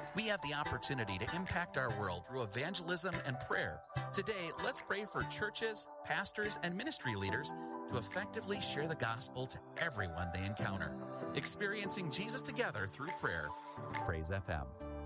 We have the opportunity to impact our world through evangelism and prayer. Today, let's pray for churches, pastors, and ministry leaders to effectively share the gospel to everyone they encounter. Experiencing Jesus together through prayer. Praise FM.